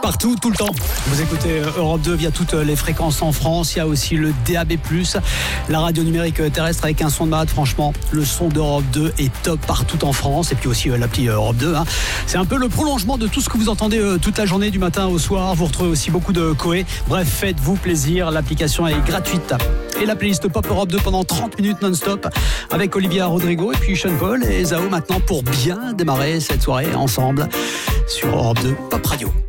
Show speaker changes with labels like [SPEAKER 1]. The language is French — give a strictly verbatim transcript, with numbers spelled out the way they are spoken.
[SPEAKER 1] Partout, tout le temps. Vous écoutez Europe deux via toutes les fréquences en France. Il y a aussi le D A B plus, la radio numérique terrestre avec un son de malade. Franchement, le son d'Europe deux est top partout en France. Et puis aussi l'appli Europe deux. Hein. C'est un peu le prolongement de tout ce que vous entendez toute la journée, du matin au soir. Vous retrouvez aussi beaucoup de Koé. Bref, faites-vous plaisir. L'application est gratuite. Et la playlist Pop Europe deux pendant trente minutes non-stop avec Olivia Rodrigo et puis Sean Paul et Zao maintenant pour bien démarrer cette soirée ensemble sur Europe deux Pop Radio.